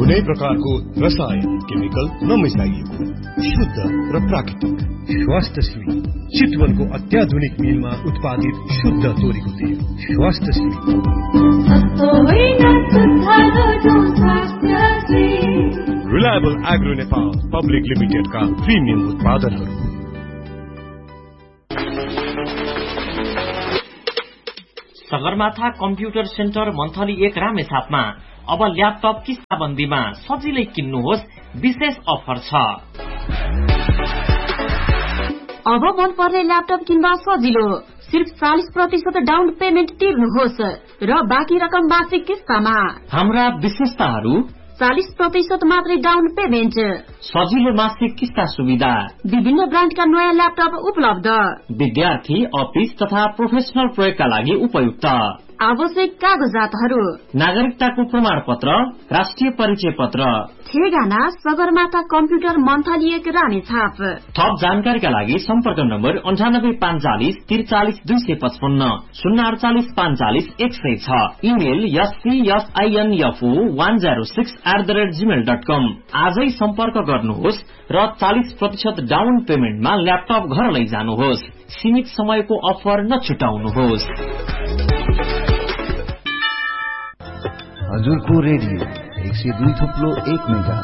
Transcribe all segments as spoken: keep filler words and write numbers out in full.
कुनै प्रकारको रसायन केमिकल नमिसाइएको शुद्ध र प्राकृतिक स्वास्थ्यश्री चितवनको अत्याधुनिक मिलमा उत्पादित शुद्ध तोरीको तेल स्वास्थ्यश्री। रिलायबल एग्रो नेपाल पब्लिक लिमिटेडका प्रिमियम उत्पादनहरू। सगरमाथा कम्प्युटर सेन्टर मन्थली एक रामेछापमा अब ल्यापटप किस्ताबन्दीमा सजिलै किन्नुहोस्, विशेष अफर छ। अब मन पर्ने ल्यापटप किन्दा सजिलो, सिर्फ चालीस प्रतिशत डाउन पेमेन्ट तिर्नुहोस् र बाँकी रकम मासिक किस्तामा। हाम्रा विशेषताहरू: चालीस प्रतिशत मात्रै डाउन पेमेन्ट, सजिलो मासिक किस्ता सुविधा, विभिन्न ब्रान्डका नयाँ ल्यापटप उपलब्ध, विद्यार्थी अफिस तथा प्रोफेसनल प्रयोगका लागि उपयुक्त, आवश्यक कागजातहरू: नागरिकताको प्रमाण पत्र, राष्ट्रिय परिचय पत्र। ठेगाना सगरमाथा कम्प्युटर मन्थली एक रामेछाप। थप जानकारीका लागि सम्पर्क नम्बर अन्ठानब्बे पाँचचालिस त्रिचालिस दुई सय पचपन्न शून्य अडचालिस पाँचचालिस एक सय छ। Email एससीएसआईएनएफओ one zero six at the rate Gmail dot कम। आजै सम्पर्क गर्नुहोस् र चालिस प्रतिशत डाउन पेमेन्टमा ल्यापटप घर लैजानुहोस्। सीमित समयको अफर नछुटाउनुहोस्। हजुरको रेडियो एक सय दुई थुप्लो एक मेगा।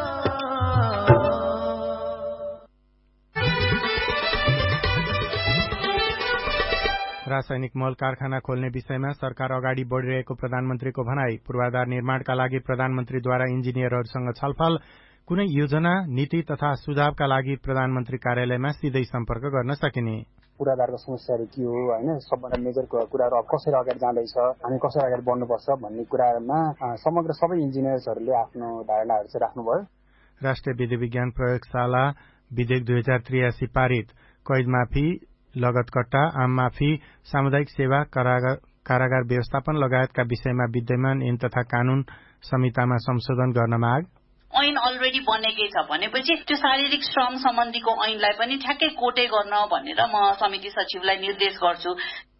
रासायनिक मल कारखाना खोल्ने विषयमा सरकार अगाडि बढ़िरहेको प्रधानमन्त्रीको भनाई। पूर्वाधार निर्माणका लागि प्रधानमन्त्रीद्वारा इन्जिनियरहरूसँग छलफल। कुनै योजना नीति तथा सुझावका लागि प्रधानमन्त्री कार्यालयमा सिधै सम्पर्क गर्न सकिने। पूर्वाधारको समस्याहरू के हो होइन, सबभन्दा मेजर कुराहरू अब कसरी अगाडि जाँदैछ, हामी कसरी अगाडि बढ्नुपर्छ भन्ने कुरामा समग्र सबै इन्जिनियर्सहरूले आफ्नो धारणाहरू चाहिँ राख्नुभयो। राष्ट्रिय विधि विज्ञान प्रयोगशाला विधेयक दुई हजार त्रियासी पारित। कैद माफी, लगत कट्टा, आम माफी, सामुदायिक सेवा, कारागार व्यवस्थापन लगायतका विषयमा विद्यमान ऐन तथा कानून संहितामा संशोधन गर्न माग। ऐन अलरेडी बनेकै छ भनेपछि त्यो शारीरिक श्रम सम्बन्धीको ऐनलाई पनि ठ्याक्कै कोटे गर्न भनेर म समिति सचिवलाई निर्देश गर्छु।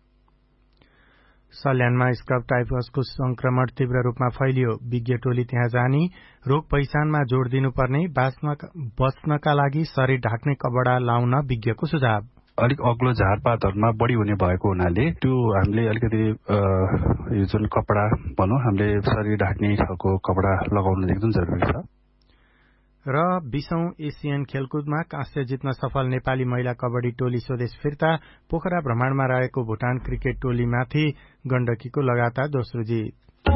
सल्यानमा स्क्रब टाइफसको संक्रमण तीव्र रूपमा फैलियो। विज्ञ टोली त्यहाँ जानी रोग पहिचानमा जोड़ दिनुपर्ने, बच्नका लागि शरीर ढाक्ने कपडा लाउन विज्ञको सुझाव। अलिक अग्लो झारपातहरूमा बढी हुने भएको हुनाले त्यो हामीले अलिकति यो जुन कपडा भनौँ हामीले शरीर ढाक्ने खालको कपडा लगाउनु एकदम जरुरी छ। र बीसौं एसियन खेलकुदमा काँस्य जित्न सफल नेपाली महिला कबड्डी टोली स्वदेश फिर्ता। पोखरा भ्रमणमा रहेको भुटान क्रिकेट टोलीमाथि गण्डकीको लगातार दोस्रो जित।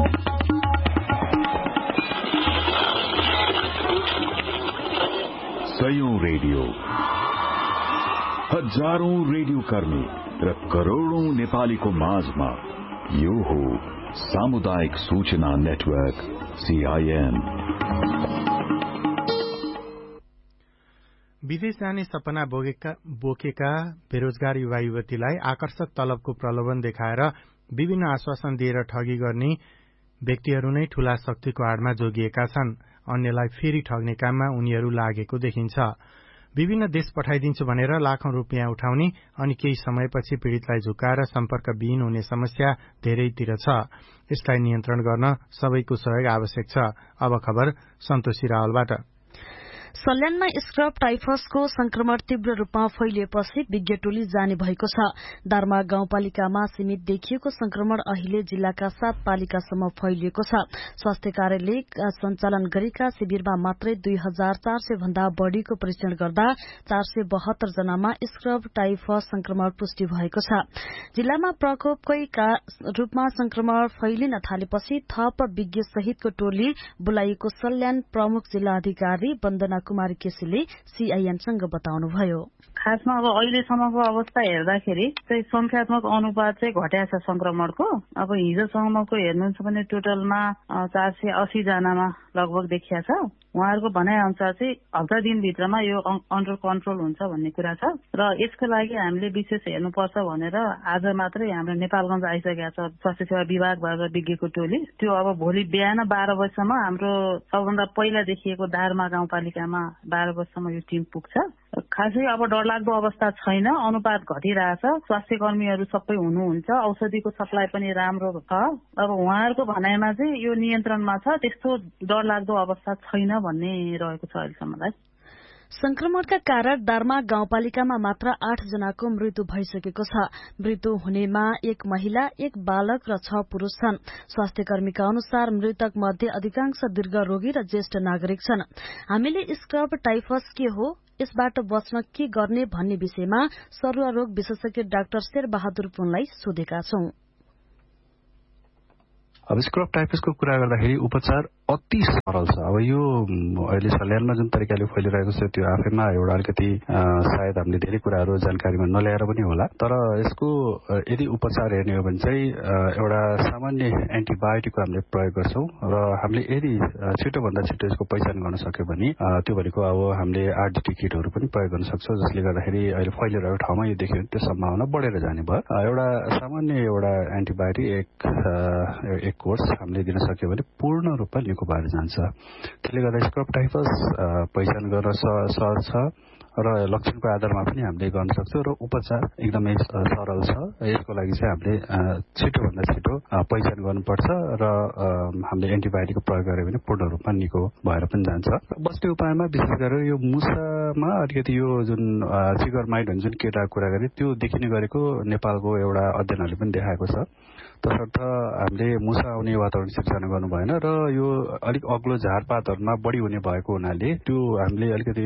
सयौं रेडियो, हजारौं रेडियो कर्मी र करोड़ौं नेपालीको माझमा यो हो सामुदायिक सूचना नेटवर्क सीआईएन। विदेश जाने सपना बोकेका बेरोजगार युवा युवतीलाई आकर्षक तलबको प्रलोभन देखाएर विभिन्न आश्वासन दिएर ठगी गर्ने व्यक्तिहरू नै ठूला शक्तिको आडमा जोगिएका छन्। अन्यलाई फेरि ठग्ने काममा उनीहरू लागेको देखिन्छ। विभिन्न देश पठाइदिन्छु भनेर लाखौं रुपियाँ उठाउने अनि केही समयपछि पीड़ितलाई झुकाएर सम्पर्कविहीन हुने समस्या धेरैतिर छ। यसलाई नियन्त्रण गर्न सबैको सहयोग आवश्यक छ। अब खबर सन्तोषी रावलबाट। सल्यानमा स्क्रब टाइफसको संक्रमण तीव्र रूपमा फैलिएपछि विज्ञ टोली जाने भएको छ। दार्मा गाउँपालिकामा सीमित देखिएको संक्रमण अहिले जिल्लाका सात पालिकासम्म फैलिएको छ। स्वास्थ्य कार्यालय सञ्चालन गरेका शिविरमा मात्रै दुई हजार चार सय भन्दा बढ़ीको परीक्षण गर्दा चार सय बहत्तर जनामा स्क्रब टाइफस संक्रमण पुष्टि भएको छ। जिल्लामा प्रकोपकै रूपमा संक्रमण फैलिन थालेपछि थप विज्ञ सहितको टोली बोलाइएको सल्यान प्रमुख जिल्ला अधिकारी वन्दना कुमारी केसीले सीआईएनसँग बताउनुभयो। खासमा अब अहिलेसम्मको अवस्था हेर्दाखेरि चाहिँ संख्यात्मक अनुपात चाहिँ घट्या छ संक्रमणको। अब हिजोसम्मको हेर्नुहुन्छ भने टोटलमा चार सय अस्सी जनामा लगभग देखिया छ। उहाँहरूको भनाइ अनुसार चाहिँ हप्ता दिनभित्रमा यो अन्डर कन्ट्रोल हुन्छ भन्ने कुरा छ र यसको लागि हामीले विशेष हेर्नुपर्छ भनेर आज मात्रै हाम्रो नेपालगञ्ज आइसकेका छ स्वास्थ्य सेवा विभागबाट विज्ञको टोली। त्यो अब भोलि बिहान बाह्र बजीसम्म हाम्रो सबभन्दा पहिला देखिएको दार्मा गाउँपालिकामा बाह्र बजीसम्म यो टिम पुग्छ खासै अब डरलाग्दो अवस्था छैन, अनुपात घटिरहेछ, स्वास्थ्य कर्मीहरू सबै हुनुहुन्छ, औषधिको सप्लाई पनि राम्रो छ। अब उहाँहरूको भनाइमा चाहिँ यो नियन्त्रणमा छ, त्यस्तो डरलाग्दो अवस्था छैन भन्ने रहेको छ अहिलेसम्मलाई। संक्रमणका कारण दार्मा गाउँपालिकामा मात्र आठ जनाको मृत्यु भइसकेको छ। मृत्यु हुनेमा एक महिला, एक बालक र छ पुरूष छन्। स्वास्थ्य कर्मीका अनुसार मृतक मध्ये अधिकांश दीर्घ रोगी र ज्येष्ठ नागरिक छन्। हामीले स्क्रब टाइफस के हो, यसबाट बच्न के गर्ने भन्ने विषयमा सरुवा रोग विशेषज्ञ डाक्टर शेर बहादुर पुनलाई सोधेका छौं। अब स्क्रब टाइफसको कुरा गर्दाखेरि उपचार अति सरल छ। अब यो अहिले सल्यानमा जुन तरिकाले फैलिरहेको छ त्यो आफैमा एउटा अलिकति सायद हामीले धेरै कुराहरू जानकारीमा नल्याएर पनि होला, तर यसको यदि उपचार हेर्ने हो भने चाहिँ एउटा सामान्य एन्टिबायोटिकको हामीले प्रयोग गर्छौं र हामीले यदि छिटोभन्दा छिटो यसको पहिचान गर्न सक्यो भने त्यो भनेको अब हामीले आरडिटी किटहरू पनि प्रयोग गर्न सक्छौं, जसले गर्दाखेरि अहिले फैलिरहेको ठाउँमा यो देखियो भने त्यो सम्भावना बढेर जाने भयो। एउटा सामान्य एउटा एन्टिबायोटिक एक एक कोर्स हामीले दिन सक्यो भने पूर्ण रूपमा निको भएर जान्छ। त्यसले गर्दा स्क्रब टाइफस पहिचान गर्न सहज छ र लक्षणको आधारमा पनि हामीले गर्न सक्छौं र उपचार एकदमै सरल छ। यसको लागि चाहिँ हामीले छिटोभन्दा छिटो पहिचान गर्नुपर्छ र हामीले एन्टिबायोटिकको प्रयोग गर्यो भने पूर्ण रूपमा निको भएर पनि जान्छ। बस्ने उपायमा विशेष गरेर यो मुसामा अलिकति यो जुन चिगरमाइट हुन्छ जुन केटा कुरा गरे त्यो देखिने गरेको नेपालको एउटा अध्ययनहरूले पनि देखाएको छ। तसर्थ हामीले मुसा आउने वातावरण सिर्जना गर्नु भएन र यो अलिक अग्लो झारपातहरूमा बढी हुने भएको हुनाले त्यो हामीले अलिकति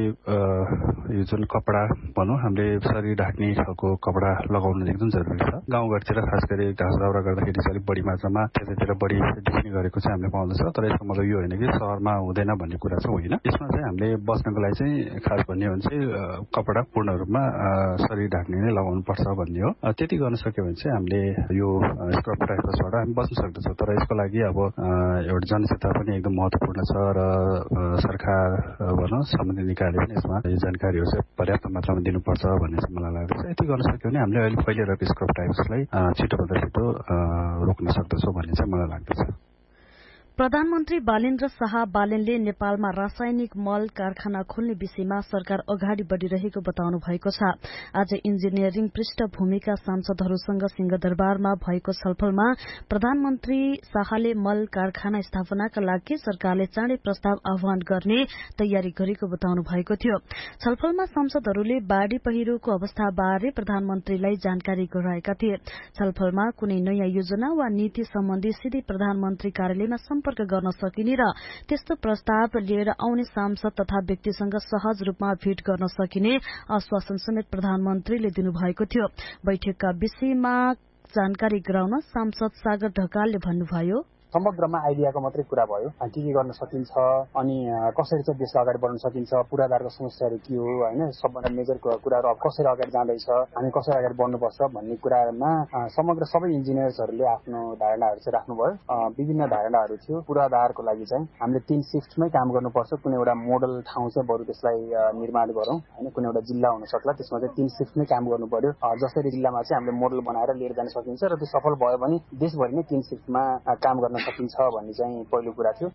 यो जुन कपडा भनौँ हामीले शरीर ढाक्ने खालको कपडा लगाउनु एकदम जरुरी छ। गाउँघरतिर खास गरी घाँस दाउरा गर्दाखेरि चाहिँ अलिक बढी मात्रामा त्यतातिर बढी देखिने गरेको चाहिँ हामीले पाउँदछ, तर यसको मतलब यो होइन कि सहरमा हुँदैन भन्ने कुरा चाहिँ होइन। यसमा चाहिँ हामीले बच्नको लागि चाहिँ खास भन्ने हो भने चाहिँ कपडा पूर्ण रूपमा शरीर ढाक्ने नै लगाउनु पर्छ भन्ने हो। त्यति गर्न सक्यो भने चाहिँ हामीले यो स्क्रब टाइफसबाट हामी बच्न सक्दछौँ। तर यसको लागि अब एउटा जनचेतना पनि एकदम महत्वपूर्ण छ र सरकार भनौँ सम्बन्धित निकायले पनि यसमा यो जानकारीहरू चाहिँ पर्याप्त मात्रामा दिनुपर्छ भन्ने चाहिँ मलाई लाग्दछ। यति गर्न सक्यो भने हामीले अहिले फैलिरहेको स्क्रब टाइफसलाई छिटोभन्दा छिटो रोक्न सक्दछौँ भन्ने चाहिँ मलाई लाग्दछ। प्रधानमन्त्री बालेन्द्र शाह बालेनले नेपालमा रासायनिक मल कारखाना खोल्ने विषयमा सरकार अगाडि बढ़िरहेको बताउनु भएको छ। आज इन्जिनियरिङ पृष्ठभूमिका सांसदहरूसँग सिंहदरबारमा भएको छलफलमा प्रधानमन्त्री शाहले मल कारखाना स्थापनाका लागि सरकारले चाँडै प्रस्ताव आह्वान गर्ने तयारी गरेको बताउनु भएको थियो। छलफलमा सांसदहरूले बाढ़ी पहिरोको अवस्थाबारे प्रधानमन्त्रीलाई जानकारी गराएका थिए। छलफलमा कुनै नयाँ योजना वा नीति सम्बन्धी सिधै प्रधानमन्त्री कार्यालयमा सम्पर्क गर्न सकिने र त्यस्तो प्रस्ताव लिएर आउने सांसद तथा व्यक्तिसँग सहज रूपमा भेट गर्न सकिने आश्वासन समेत प्रधानमन्त्रीले दिनुभएको थियो। बैठकका विषयमा जानकारी गराउन सांसद सागर ढकालले भन्नुभयो, समग्रमा आइडियाको मात्रै कुरा भयो, के के गर्न सकिन्छ अनि कसरी चाहिँ देशलाई अगाडि बढाउन सकिन्छ, पूर्वाधारको समस्याहरू के हो होइन, सबभन्दा मेजर कुराहरू अब कसरी अगाडि जाँदैछ, हामी कसरी अगाडि बढ्नुपर्छ भन्ने कुरामा समग्र सबै इन्जिनियर्सहरूले आफ्नो धारणाहरू चाहिँ राख्नुभयो। विभिन्न धारणाहरू थियो। पूर्वाधारको लागि चाहिँ हामीले तीन सिफ्टमै काम गर्नुपर्छ, कुनै एउटा मोडल ठाउँ चाहिँ बरु त्यसलाई निर्माण गरौँ होइन, कुनै एउटा जिल्ला हुन सक्ला, त्यसमा चाहिँ तीन सिफ्टमै काम गर्नु पर्यो। जसरी जिल्लामा चाहिँ हामीले मोडल बनाएर लिएर जान सकिन्छ र त्यो सफल भयो भने देशभरि नै तीन सिफ्टमा काम गर्न सकिन्छ भन्ने चाहिँ पहिलो कुरा थियो।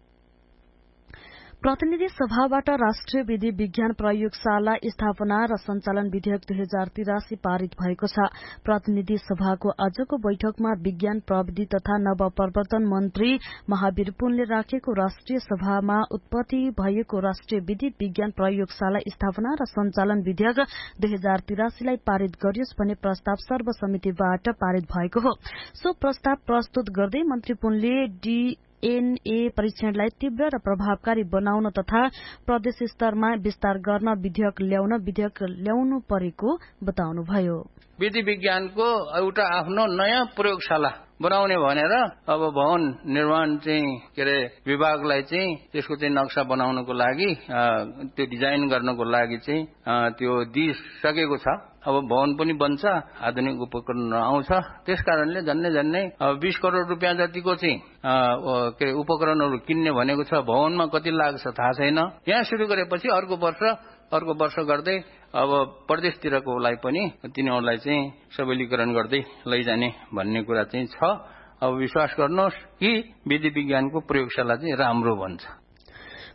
प्रतिनिधि सभाबाट राष्ट्रिय विधि विज्ञान प्रयोगशाला स्थापना र सञ्चालन विधेयक दुई हजार तिरासी पारित भएको छ। प्रतिनिधि सभाको आजको बैठकमा विज्ञान प्रविधि तथा नवप्रवर्तन मन्त्री महावीर पुनले राखेको राष्ट्रिय सभामा उत्पत्ति भएको राष्ट्रिय विधि विज्ञान प्रयोगशाला स्थापना र सञ्चालन विधेयक दुई हजार तिरासीलाई पारित गरियोस् भन्ने प्रस्ताव सर्वसमितिबाट पारित भएको हो। सो प्रस्ताव प्रस्तुत गर्दै मन्त्री पुनले डी एनए परीक्षणलाई तीव्र र प्रभावकारी बनाउन तथा प्रदेश स्तरमा विस्तार गर्न विधेयक ल्याउन विधेयक ल्याउनु परेको बताउनुभयो। विधि विज्ञानको एउटा आफ्नो नयाँ प्रयोगशाला बनाउने भनेर अब भवन निर्माण चाहिँ के अरे विभागलाई चाहिँ त्यसको चाहिँ नक्सा बनाउनको लागि त्यो डिजाइन गर्नको लागि चाहिँ त्यो दिइसकेको छ। अब भवन पनि बन्छ, आधुनिक उपकरण आउँछ, त्यसकारणले झन्नै झन्नै बीस करोड़ रुपियाँ जतिको चाहिँ के अरे उपकरणहरू किन्ने भनेको छ। भवनमा कति लाग्छ थाहा छैन। यहाँ सुरु गरेपछि अर्को वर्ष अर्को वर्ष गर्दै अब प्रदेशतिरकोलाई पनि तिनीहरूलाई चाहिँ सबलीकरण गर्दै लैजाने भन्ने कुरा चाहिँ छ। अब विश्वास गर्नुहोस् कि विधि विज्ञानको प्रयोगशाला चाहिँ राम्रो बन्छ।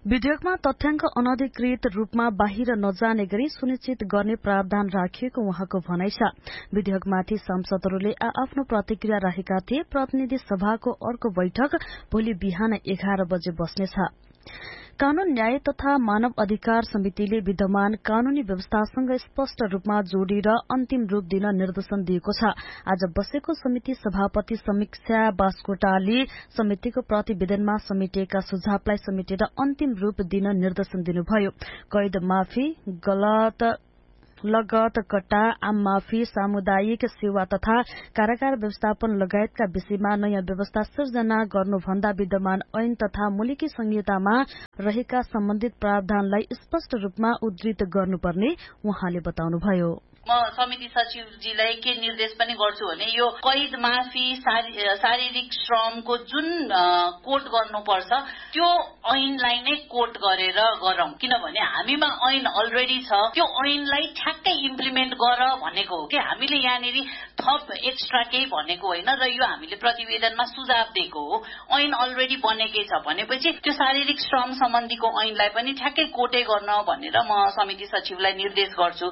विधेयकमा तथ्याङ्क अनधिकृत रूपमा बाहिर नजाने गरी सुनिश्चित गर्ने प्रावधान राखिएको उहाँको भनाइ छ। विधेयकमाथि सांसदहरूले आफ्नो प्रतिक्रिया राखेका थिए। प्रतिनिधि सभाको अर्को बैठक भोलि बिहान एघार बजे बस्नेछ। कानून न्याय तथा मानव अधिकार समितिले विद्यमान कानूनी व्यवस्थासँग स्पष्ट रूपमा जोडेर अन्तिम रूप दिन निर्देशन दिएको छ। आज बसेको समिति सभापति समीक्षा बास्कोटाले समितिको प्रतिवेदनमा समेटिएका सुझावलाई समेटेर अन्तिम रूप दिन निर्देशन दिनुभयो। कैद माफी, गलत लगत कट्टा, आम माफी, सामुदायिक सेवा तथा कारागार व्यवस्थापन लगायतका विषयमा नयाँ व्यवस्था सिर्जना गर्नुभन्दा विद्यमान ऐन तथा मुलुकी संहितामा रहेका सम्बन्धित प्रावधानलाई स्पष्ट रूपमा उद्धृत गर्नुपर्ने उहाँले बताउनुभयो। म समिति सचिवजीलाई के निर्देश पनि गर्छु भने यो कैद माफी, शारीरिक श्रमको जुन कोट गर्नुपर्छ त्यो ऐनलाई नै कोट गरेर गरौं, किनभने हामीमा ऐन अलरेडी छ। त्यो ऐनलाई ठ्याक्कै इम्प्लिमेन्ट गर भनेको हो कि हामीले यहाँनिर थप एक्स्ट्रा केही भनेको होइन र यो हामीले प्रतिवेदनमा सुझाव दिएको हो। ऐन अलरेडी बनेकै छ भनेपछि त्यो शारीरिक श्रम सम्बन्धीको ऐनलाई पनि ठ्याक्कै कोटै गर्न भनेर म समिति सचिवलाई निर्देश गर्छु।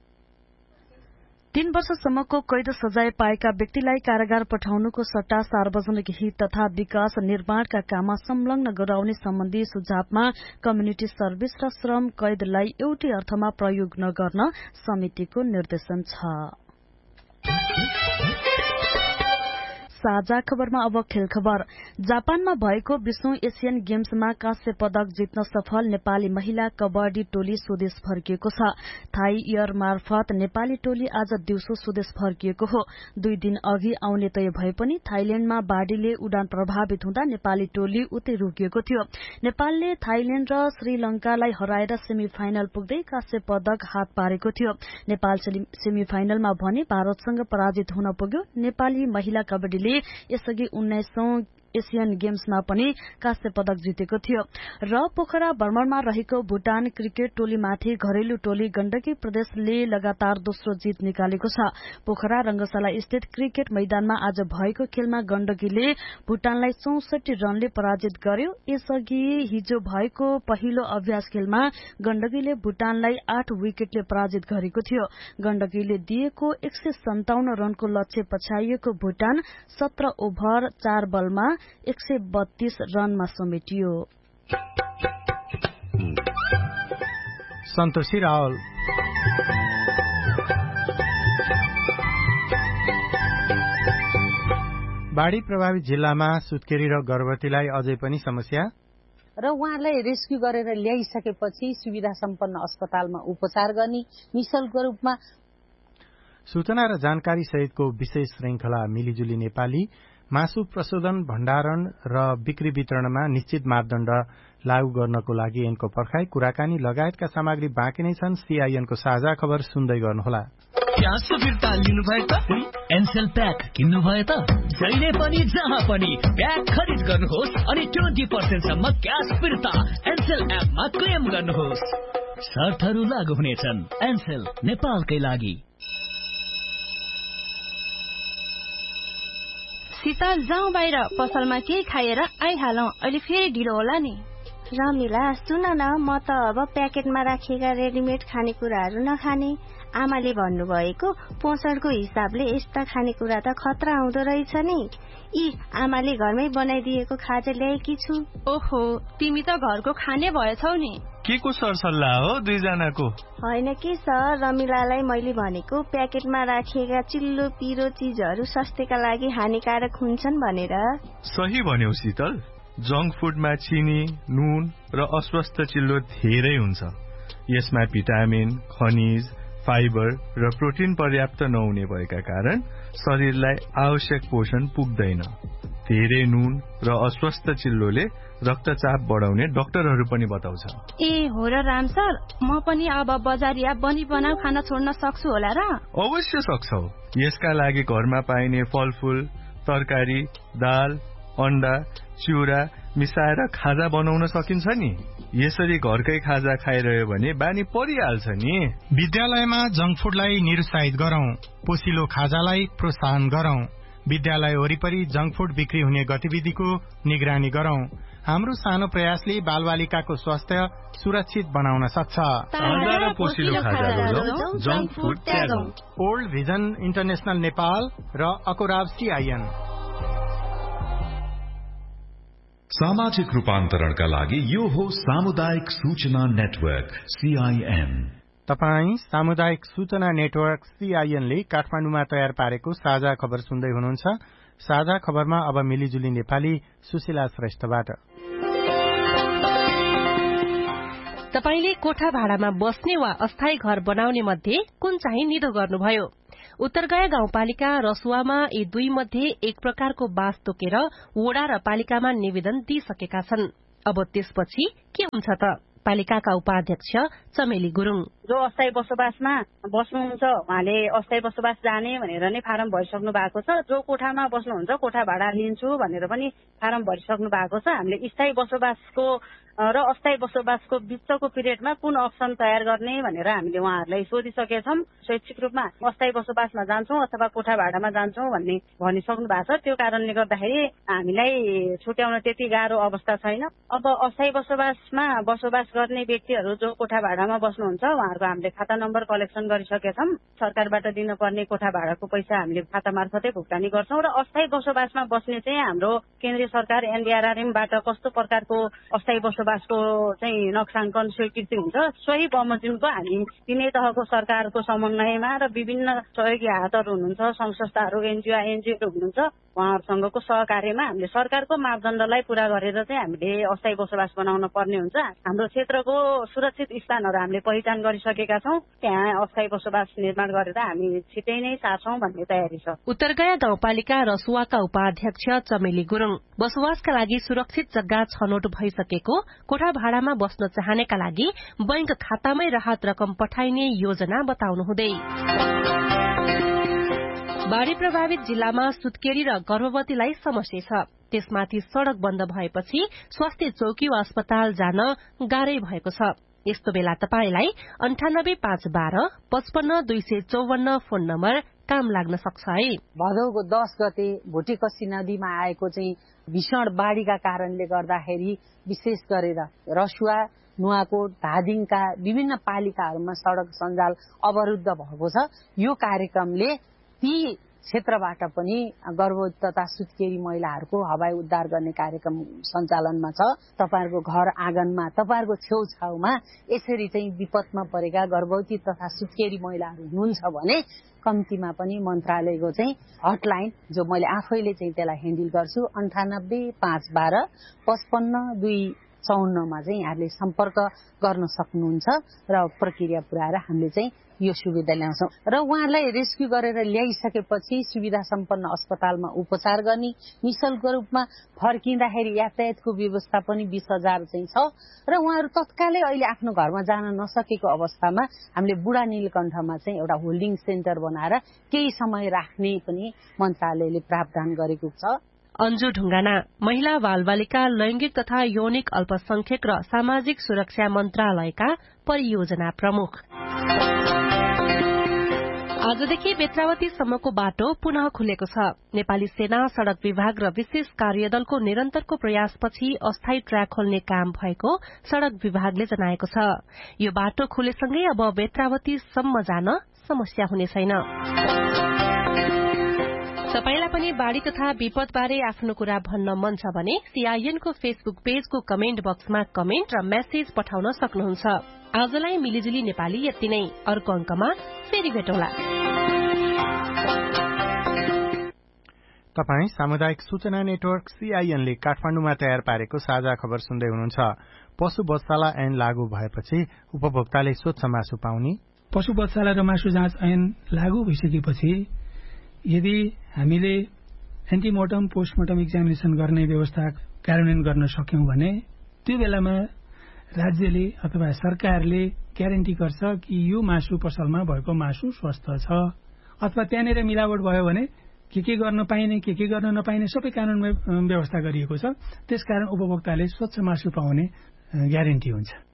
तीन वर्षसम्मको कैद सजाय पाएका व्यक्तिलाई कारागार पठाउनुको सट्टा सार्वजनिक हित तथा विकास निर्माणका काममा संलग्न गराउने सम्बन्धी सुझावमा कम्युनिटी सर्भिस र श्रम कैदलाई एउटै अर्थमा प्रयोग नगर्न समितिको निर्देशन छ। साझा खबरमा अब खेल खबर। जापानमा भएको बीसौं एशियन गेम्समा कांस्य पदक जित्न सफल नेपाली महिला कबड्डी टोली स्वदेश फर्किएको छ। थाई एयर मार्फत नेपाली टोली आज दिउँसो स्वदेश फर्किएको हो। दुई दिन अघि आउने तय भए पनि थाइल्याण्डमा बाढ़ीले उडान प्रभावित हुँदा नेपाली टोली उतै रोकिएको थियो। नेपालले थाइल्याण्ड र श्रीलंकालाई हराएर सेमी फाइनल पुग्दै कांस्य पदक हात पारेको थियो। नेपाल सेमी फाइनलमा भने भारतसँग पराजित हुन पुग्यो। नेपाली महिला कबड्डीले यसअघि उन्नाइसौं एशियन गेम्समा पनि कांस्य पदक जितेको थियो। र पोखरा भ्रमणमा रहेको भूटान क्रिकेट टोलीमाथि घरेलु टोली गण्डकी प्रदेशले लगातार दोस्रो जित निकालेको छ। पोखरा रंगशाला स्थित क्रिकेट मैदानमा आज भएको खेलमा गण्डकीले भूटानलाई चौसठी रनले पराजित गर्यो। यसअघि हिजो भएको पहिलो अभ्यास खेलमा गण्डकीले भूटानलाई आठ विकेटले पराजित गरेको थियो। गण्डकीले दिएको एक सय सन्ताउन्न रनको लक्ष्य पछ्याइएको भूटान सत्र ओभर चार बलमा एक सय बत्तीस रनमा समेटियो। सन्तोषी रावल। बाढ़ी प्रभावित जिल्लामा सुत्केरी र गर्भवतीलाई अझै पनि समस्या र उहाँलाई रेस्क्यु गरेर ल्याइसकेपछि सुविधा सम्पन्न अस्पतालमा उपचार गर्ने निशुल्क रूपमा। सूचना र जानकारी सहितको विशेष श्रृंखला मिलिजुली नेपाली मासु प्रशोधन, भण्डारण र बिक्री वितरणमा निश्चित मापदण्ड लागू गर्नको लागि ऐनको पर्खाई, कुराकानी लगायतका सामग्री बाँकी नै छन्। सीआईएनको साझा खबर सुन्दै गर्नुहोला। क्यास फिर्ता लिनु भयो त एनसेल प्याक किन्नु भयो त जहिले पनि जहाँ पनि प्याक खरिद गर्नुहोस् अनि ट्वेन्टी पर्सेन्ट सम्म क्यास फिर्ता एनसेल एपमा क्लेम गर्नुहोस्। शर्तहरू लागू हुनेछन्। एनसेल नेपालकै लागि। शीतल जाउँ बाहिर, पसलमा केही खाएर आइहालौं, अहिले फेरि ढिलो होला नि। रमिला सुन न, म त अब प्याकेटमा राखिएका रेडिमेड खानेकुराहरू नखाने। आमाले भन्नुभएको पोषणको हिसाबले यस्ता खानेकुरा त खतरा हुँदो रहेछ नि। यी आमाले घरमै बनाइदिएको खाजा ल्याएकी छु। ओहो, तिमी त घरको खाने भएछौ नि। के को सरसल्लाह हो दुईजनाको? होइन के सर, रमिलालाई मैले भनेको प्याकेटमा राखिएका चिल्लो पिरो चीजहरू स्वास्थ्यका लागि हानिकारक हुन्छन् भनेर। सही भन्यौ शीतल। जंक फुडमा चिनी, नुन र अस्वस्थ चिल्लो धेरै हुन्छ। यसमा भिटामिन, खनिज, फाइबर र प्रोटिन पर्याप्त नहुने भएका कारण शरीरलाई आवश्यक पोषण पुग्दैन। धेरै नुन र अस्वस्थ चिल्लोले रक्तचाप बढाउने डाक्टरहरू पनि बताउँछ। ए हो र राम सर, म पनि अब बजारिया बनी बनाऊ खाना छोड्न सक्छु होला र? अवश्य सक्छौ। यसका लागि घरमा पाइने फलफूल, तरकारी, दाल, अण्डा, चिउरा मिसाएर खाजा बनाउन सकिन्छ नि। यसरी घरकै खाजा खाइरह्यो भने बानी परिहाल्छ नि। विद्यालयमा जंक फुडलाई निरुत्साहित गरौं, पोसिलो खाजालाई प्रोत्साहन गरौं। विद्यालय वरिपरि जंक फूड बिक्री हुने गतिविधिको निगरानी गरौं। हाम्रो सानो प्रयासले बालबालिकाको स्वास्थ्य सुरक्षित बनाउन सक्छ। ओल्ड भिजन इन्टरनेशनल नेपाल र अकोराब सीआईएन। सामाजिक रूपान्तरणका लागि यो हो सामुदायिक सूचना नेटवर्क सीआईएन। तपाई सामुदायिक सूचना नेटवर्क सीआईएन ले काठमाडौँमा तयार पारेको साझा खबर सुन्दै हुनुहुन्छ। साझा खबरमा अब मिलिजुली नेपाली सुशीला श्रेष्ठबाट। तपाईले कोठा भाडामा बस्ने वा अस्थायी घर बनाउने मध्ये कुन चाहिँ निधो गर्नुभयो? उत्तरगया गाउँपालिका रसुवामा यी दुई मध्ये एक प्रकारको बास तोकेर वडा र पालिकामा निवेदन दिइसकेका छन्। अब त्यसपछि के हुन्छ त? पालिकाका उपाध्यक्ष चमेली गुरुङ। जो अस्थायी बसोबासमा बस्नुहुन्छ उहाँले अस्थायी बसोबास जाने भनेर नै फारम भरिसक्नु भएको छ। जो कोठामा बस्नुहुन्छ कोठा भाडा लिन्छु भनेर पनि फारम भरिसक्नु भएको छ। हामीले स्थायी बसोबासको र अस्थायी बसोबासको बिचको पिरियडमा कुन अप्सन तयार गर्ने भनेर हामीले उहाँहरूलाई सोधिसकेछौँ। शैक्षिक रूपमा अस्थायी बसोबासमा जान्छौँ अथवा कोठा भाडामा जान्छौँ भन्ने भनिसक्नु भएको छ। त्यो कारणले गर्दाखेरि हामीलाई छुट्याउन त्यति गाह्रो अवस्था छैन। अब अस्थायी बसोबासमा बसोबास गर्ने व्यक्तिहरू जो कोठा भाडामा बस्नुहुन्छ उहाँहरूको हामीले खाता नम्बर कलेक्सन गरिसकेछौँ। सरकारबाट दिनुपर्ने कोठा भाडाको पैसा हामीले खाता मार्फतै भुक्तानी गर्छौँ र अस्थायी बसोबासमा बस्ने चाहिँ हाम्रो केन्द्रीय सरकार एनडीआरआरएमबाट कस्तो प्रकारको अस्थायी बसोबासको चाहिँ नक्साङ्कन स्वीकृति हुन्छ सोही बमोजिमको हामी तिनै तहको सरकारको समन्वयमा र विभिन्न सहयोगी हातहरू हुनुहुन्छ, संघ संस्थाहरू, एनजिओ एनजिओहरू हुनुहुन्छ, उहाँहरूसँगको सहकार्यमा हामीले सरकारको मापदण्डलाई पूरा गरेर चाहिँ हामीले अस्थायी बसोबास बनाउन पर्ने हुन्छ। हाम्रो क्षेत्रको सुरक्षित स्थानहरू हामीले पहिचान गरिसकेका छौँ। त्यहाँ अस्थायी बसोबास निर्माण गरेर हामी छिटै नै सार्छौँ भन्ने तयारी छ। उत्तरगया गाउँपालिका रसुवाका उपाध्यक्ष चमेली गुरुङ। बसोबासका लागि सुरक्षित जग्गा छनौट भइसकेको कोठा भाडामा बस्न चाहनेका लागि बैंक खातामै राहत रकम पठाइने योजना बताउनुहुँदै बाढ़ी प्रभावित जिल्लामा सुत्केरी र गर्भवतीलाई समस्या छ। त्यसमाथि सड़क बन्द भएपछि स्वास्थ्य चौकी वा अस्पताल जान गाह्रै भएको छ। यस्तो बेला तपाईलाई अन्ठानब्बे पाँच बाह्र पचपन्न दुई सय चौवन्न फोन नम्बर काम लाग्न सक्छ है। भदौको दस गते भोटेकसी नदीमा आएको चाहिँ भीषण बाढ़ीका कारणले गर्दाखेरि विशेष गरेर रसुवा, नुवाकोट, धादिङका विभिन्न पालिकाहरूमा सड़क सञ्जाल अवरुद्ध भएको छ। यो कार्यक्रमले ती क्षेत्रबाट पनि गर्भवती तथा सुत्केरी महिलाहरूको हवाई उद्धार गर्ने कार्यक्रम सञ्चालनमा छ। तपाईहरुको घर आँगनमा, तपाईहरुको छेउछाउमा यसरी चाहिँ विपदमा परेका गर्भवती तथा सुत्केरी महिलाहरू हुनुहुन्छ भने कम्तीमा पनि मन्त्रालयको चाहिँ हटलाइन जो मैले आफैले चाहिँ त्यसलाई ह्यान्डल गर्छु अन्ठानब्बे पाँच बाह्र पचपन्न दुई चौन्नमा चाहिँ यहाँले सम्पर्क गर्न सक्नुहुन्छ र प्रक्रिया पुर्याएर हामीले चाहिँ यो सुविधा ल्याउँछौं र उहाँलाई रेस्क्यु गरेर ल्याइसकेपछि सुविधा सम्पन्न अस्पतालमा उपचार गर्ने निशुल्क रूपमा फर्किँदाखेरि यातायातको व्यवस्था पनि बीस हजार चाहिँ छ र उहाँहरू तत्कालै अहिले आफ्नो घरमा जान नसकेको अवस्थामा हामीले बुढा नीलकण्ठमा चाहिँ एउटा होल्डिङ सेन्टर बनाएर केही समय राख्ने पनि मन्त्रालयले प्रावधान गरेको छ। अन्जु ढुङ्गाना महिला बालबालिका लैंगिक तथा यौनिक अल्पसंख्यक र सामाजिक सुरक्षा मन्त्रालयका परियोजना प्रमुख। आजदेखि बेत्रावतीसम्मको बाटो पुनः खुलेको छ। नेपाली सेना सड़क विभाग र विशेष कार्यदलको निरन्तरको प्रयासपछि अस्थायी ट्र्याक खोल्ने काम भएको सड़क विभागले जनाएको छ। यो बाटो खुलेसँगै अब बेत्रावतीसम्म जान समस्या हुने छैन। तपाईलाई पनि बाढ़ी तथा विपद बारे आफ्नो कुरा भन्न मन छ भने सीआईएन को फेसबुक पेजको कमेन्ट बक्समा कमेन्ट र मेसेज पठाउन सक्नुहुन्छ। आजलाई मिलिजुली नेपाली यति नै। अर्को अंकमा फेरि भेटौँला। तपाई सामुदायिक सूचना नेटवर्क सीआईएन ले काठमाडौँमा तयार पारेको साझा खबर सुन्दै हुनुहुन्छ। पशु बत्साला ऐन लागू भएपछि उपभोक्ताले स्वच्छ मासु पाउने। पशु बत्साला र मासु जाँच ऐन लागू भइसकेपछि यदि हामीले एन्टिमोर्टम पोस्टमोर्टम एक्जामिनेसन गर्ने व्यवस्था कार्यान्वयन गर्न सक्यौं भने त्यो बेलामा राज्यले अथवा सरकारले ग्यारेन्टी गर्छ कि यो मासु पसलमा भएको मासु स्वस्थ छ अथवा त्यहाँनिर मिलावट भयो भने के के गर्न पाइने के के गर्न नपाइने सबै कानूनमा व्यवस्था गरिएको छ। त्यसकारण उपभोक्ताले स्वच्छ मासु पाउने ग्यारेन्टी हुन्छ।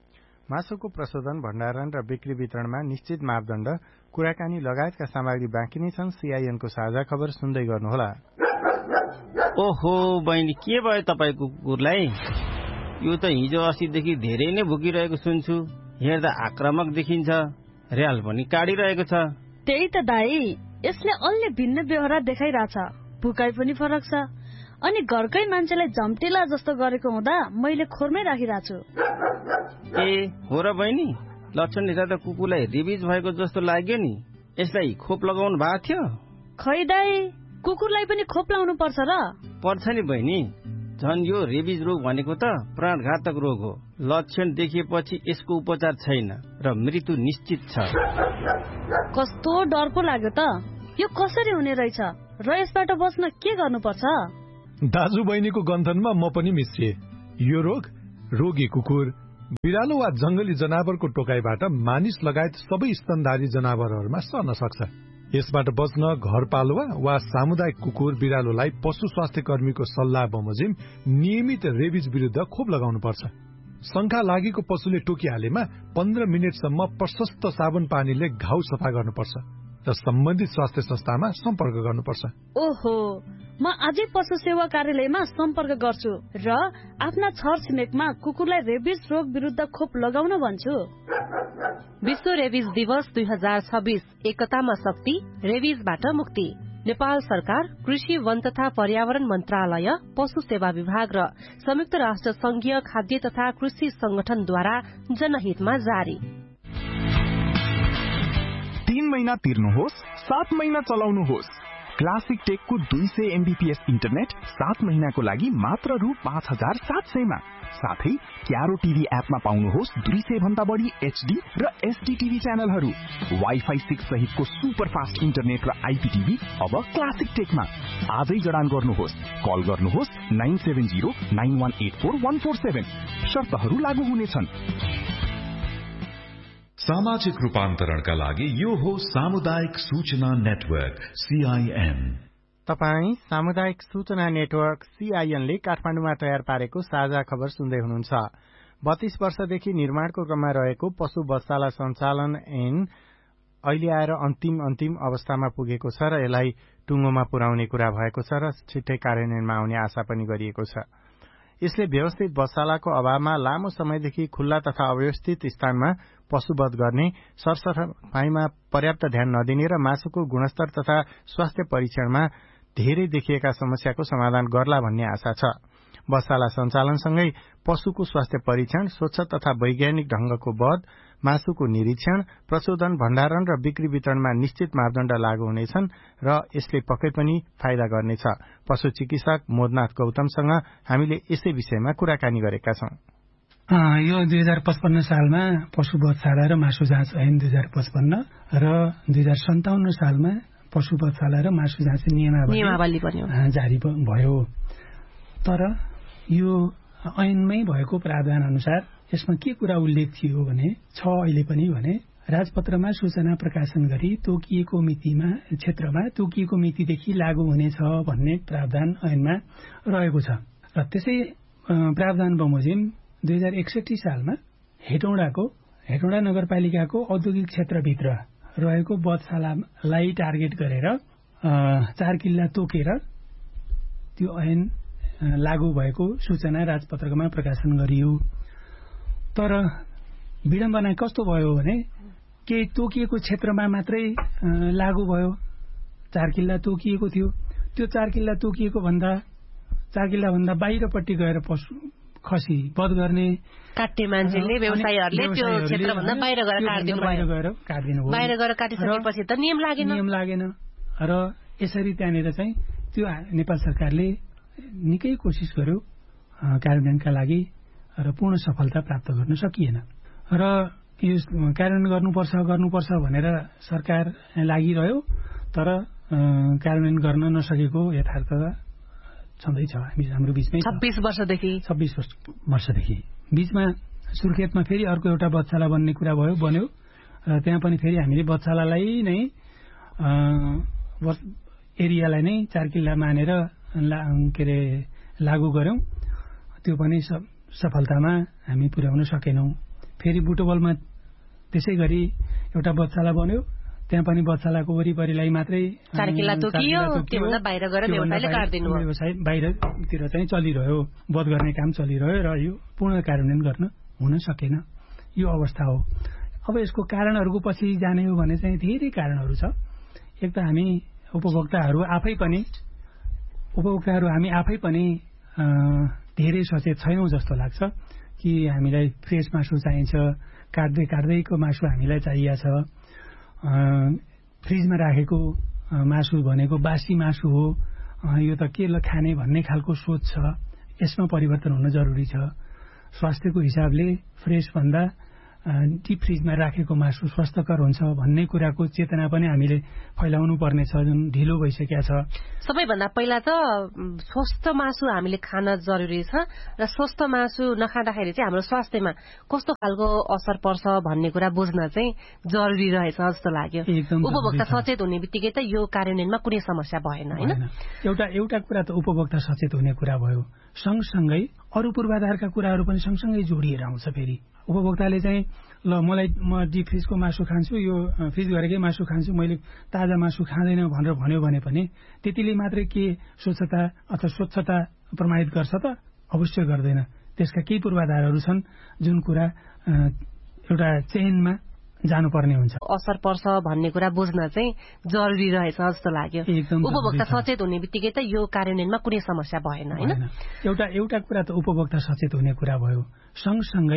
मासुको प्रशोधन, भण्डारण र बिक्री वितरणमा निश्चित मापदण्ड, कुराकानी लगायतका सामग्री बाँकी नै छन्। सीआईएनको साझा खबर सुन्दै गर्नुहोला। ओहो बहिनी, के भयो तपाईँको कुकुरलाई? यो त हिजो अस्तिदेखि धेरै नै भुकिरहेको सुन्छु। हेर्दा आक्रामक देखिन्छ, र्याल पनि काटिरहेको छ। त्यही त दाई, यसले अलि भिन्न व्यवहार देखाइरहेछ, भुकाइ पनि फरक छ। अनि घरकै मान्छेलाई झम्टेला जस्तो गरेको हुँदा मैले खोरमै राखिरहेको छु। ए हो र बहिनी, लक्षण हेर्दा त कुकुरलाई रेबिज भएको जस्तो लाग्यो नि। यसलाई खोप लगाउनु भएको थियो? खै दाई, कुकुरलाई पनि खोप लाउनु पर्छ र? पर्छ नि बहिनी, झन् यो रेबिज रोग भनेको त प्राणघातक रोग हो। लक्षण देखिएपछि यसको उपचार छैन र मृत्यु निश्चित छ। कस्तो डर पो लाग्यो त। यो कसरी हुने रहेछ र यसबाट बच्न के गर्नुपर्छ? दाजु बहिनीको गन्थनमा म पनि मिसिए। यो रोग रोगी कुकुर, बिरालो वा जंगली जनावरको टोकाइबाट मानिस लगायत सबै स्तनधारी जनावरहरूमा सर्न सक्छ। यसबाट बच्न घरपालुवा वा सामुदायिक कुकुर बिरालोलाई पशु स्वास्थ्य कर्मीको सल्लाह बमोजिम नियमित रेबिज विरुद्ध खोप लगाउनु पर्छ। शंका लागेको पशुले टोकिहालेमा पन्ध्र मिनटसम्म प्रशस्त साबुन पानीले घाउ सफा गर्नुपर्छ र सम्बन्धित स्वास्थ्य संस्थामा सम्पर्क गर्नुपर्छ। ओहो, म आजै पशु सेवा कार्यालयमा सम्पर्क गर्छु र आफ्ना छरछिमेकमा कुकुरलाई रेबिज रोग विरुद्ध खोप लगाउन भन्छु। विश्व रेबिज दिवस दुई हजार छब्बीस, एकतामा शक्ति, रेबिजबाट मुक्ति। नेपाल सरकार, कृषि, वन तथा पर्यावरण मन्त्रालय, पशु सेवा विभाग र संयुक्त राष्ट्र संघीय खाद्य तथा कृषि संगठनद्वारा जनहितमा जारी। तीन महिना तिर्नुहोस्, सात महिना चलाउनुहोस्। क्लासिक टेकको दुई सय एमबीपीएस इन्टरनेट सात महिनाको लागि मात्र रु पाँच हजार सात सयमा। साथै क्यारो टिभी एपमा पाउनुहोस् दुई सय भन्दा बढी एचडी र एसडी टिभी च्यानलहरू। वाइफाई सिक्स सहितको सुपर फास्ट इन्टरनेट र आइपीटिभी अब क्लासिक टेकमा। आजै जडान गर्नुहोस्, कल गर्नुहोस् nine seven zero nine one eight four one four seven. शर्तहरू लागू हुनेछन्। सामाजिक रूपान्तरणका लागि यो हो सामुदायिक सूचना नेटवर्क सीआईएन। तपाई सामुदायिक सूचना नेटवर्क सीआईएनले काठमाडौँमा तयार पारेको साझा खबर सुन्दै हुनुहुन्छ। बत्तीस वर्षदेखि निर्माणको क्रममा रहेको पशु बत्साला सञ्चालन ऐन अहिले आएर अन्तिम अन्तिम अवस्थामा पुगेको छ र यसलाई टुङ्गोमा पुर्याउने कुरा भएको छ र छिट्टै कार्यान्वयनमा आउने आशा पनि गरिएको छ। यसले व्यवस्थित बत्सालाको अभावमा लामो समयदेखि खुल्ला तथा अव्यवस्थित स्थानमा पशुवध गर्ने, सरसफाईमा पर्याप्त ध्यान नदिने र मासुको गुणस्तर तथा स्वास्थ्य परीक्षणमा धेरै देखिएका समस्याको समाधान गर्ला भन्ने आशा छ। बत्साला सञ्चालनसँगै पशुको स्वास्थ्य परीक्षण, स्वच्छ तथा वैज्ञानिक ढंगको वध, मासुको निरीक्षण, प्रशोधन, भण्डारण र बिक्री वितरणमा निश्चित मापदण्ड लागू हुनेछन् र यसले पक्कै पनि फाइदा गर्नेछ। पशु चिकित्सक मोदनाथ गौतमसँग हामीले यसै विषयमा कुराकानी गरेका छौं। यो दुई हजार पचपन्न सालमा पशु बत्साला र मासु जाँच ऐन दुई हजार पचपन्न र दुई हजार सन्ताउन्न सालमा पशु बत्साला र मासु जाँच नियमावली जारी भयो। तर यो ऐनमै भएको प्रावधान अनुसार यसमा के कुरा उल्लेख थियो भने छ अहिले पनि भने राजपत्रमा सूचना प्रकाशन गरी तोकिएको मितिमा क्षेत्रमा तोकिएको मितिदेखि लागू हुनेछ भन्ने प्रावधान ऐनमा रहेको छ। र त्यसै प्रावधान बमोजिम दुई हजार एकसठी सालमा हेटौडाको हेटौडा नगरपालिकाको औद्योगिक क्षेत्रभित्र रहेको बत्सालालाई टार्गेट गरेर चार किल्ला तोकेर त्यो ऐन लागू भएको सूचना राजपत्रकमा प्रकाशन गरियो। तर विडम्बना कस्तो भयो भने केही तोकिएको क्षेत्रमा मात्रै लागू भयो। चार किल्ला तोकिएको थियो, त्यो चार किल्ला तोकिएको भन्दा चार किल्ला भन्दा बाहिरपट्टि गएर पशु खसी वध गर्ने काट्ने मान्छेले व्यवसायीहरूले त्यो क्षेत्रभन्दा बाहिर गएर काट्दिनु गएर काट्दिनु भयो। बाहिर गएर काटिसकेपछि त नियम लागेन नियम लागेन र यसरी त्यहाँनिर चाहिँ त्यो नेपाल सरकारले निकै कोसिस गर्यो कार्यान्वयनका लागि र पूर्ण सफलता प्राप्त गर्न सकिएन। र यो कार्यान्वयन गर्नुपर्छ गर्नुपर्छ भनेर सरकार लागिरह्यो, तर कार्यान्वयन गर्न नसकेको यथार्थ छँदैछ हामी हाम्रो बीचमै। छब्बीस वर्षदेखि छब्बीस वर्षदेखि बीचमा सुर्खेतमा फेरि अर्को एउटा बत्साला बन्ने कुरा भयो बन्यो र त्यहाँ पनि फेरि हामीले बत्सालालाई नै एरियालाई नै चार किल्ला मानेर के अरे लागू गर्यौं। त्यो पनि सफलतामा हामी पुर्याउन सकेनौं। फेरि बुटोबलमा त्यसै गरी एउटा बच्चाला बन्यो, त्यहाँ पनि बच्चालाको वरिपरिलाई मात्रै त्योभन्दा बाहिर गएर व्यवसायले काट्दिनु भयो। व्यवसाय बाहिरतिर चाहिँ चलिरह्यो, वध गर्ने काम चलिरह्यो र यो पूर्ण कार्यान्वयन गर्न हुन सकेन। यो अवस्था हो। अब यसको कारणहरूको पछि जाने हो भने चाहिँ धेरै कारणहरू छ। एक त हामी उपभोक्ताहरू आफै पनि उपभोक्ताहरू हामी आफै पनि धेरै सचेत छैनौँ जस्तो लाग्छ कि हामीलाई फ्रेस मासु चाहिन्छ, काट्दै काट्दैको मासु हामीलाई चाहिएको छ। फ्रिजमा राखेको मासु भनेको बासी मासु हो, यो त के खाने भन्ने खालको सोच छ। यसमा परिवर्तन हुन जरुरी छ। स्वास्थ्यको हिसाबले फ्रेस भन्दा डिप फ्रिजमा राखेको मासु स्वास्थ्यकर हुन्छ भन्ने कुराको चेतना पनि हामीले फैलाउनु पर्नेछ, जुन ढिलो भइसकेको छ। सबैभन्दा पहिला त स्वस्थ मासु हामीले खान जरुरी छ र स्वस्थ मासु नखाँदाखेरि चाहिँ हाम्रो स्वास्थ्यमा कस्तो खालको असर पर्छ भन्ने कुरा बुझ्न चाहिँ जरुरी रहेछ जस्तो लाग्यो। उपभोक्ता सचेत हुने बित्तिकै त यो कार्यान्वयनमा कुनै समस्या भएन हैन। एउटा एउटा कुरा त उपभोक्ता सचेत हुने कुरा भयो, सँगसँगै अरू पूर्वाधारका कुराहरू पनि सँगसँगै जोडिएर आउँछ। फेरि उपभोक्ताले चाहिँ ल मलाई म डिप फ्रिजको मासु खान्छु, यो फ्रिज गरेकै मासु खान्छु, मैले ताजा मासु खाँदैन भनेर भन्यो भने पनि त्यतिले मात्रै के स्वच्छता अथवा स्वच्छता प्रमाणित गर्छ त? अवश्य गर्दैन। त्यसका केही पूर्वाधारहरू छन् जुन कुरा एउटा चेनमा जानुपर्ने हुन्छ। असर पर्छ भन्ने कुरा बुझ्न चाहिँ जरुरी रहेछ जस्तो लाग्यो। उपभोक्ता सचेत हुने बित्तिकै त यो कार्यान्वयनमा कुनै समस्या भएन हैन। एउटा एउटा कुरा त उपभोक्ता सचेत हुने कुरा भयो, सँगसँगै